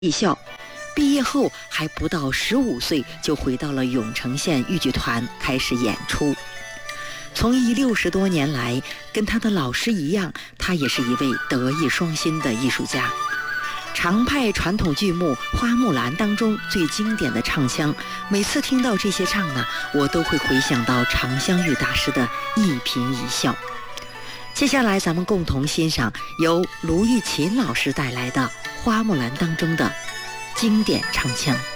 艺校，毕业后还不到15岁就回到了永城县豫剧团开始演出。从艺60多年来，跟他的老师一样，他也是一位德艺双馨的艺术家。常派传统剧目《花木兰》当中最经典的唱腔，每次听到这些唱呢，我都会回想到常香玉大师的一颦一笑。接下来咱们共同欣赏由卢玉琴老师带来的《花木兰》当中的经典唱腔。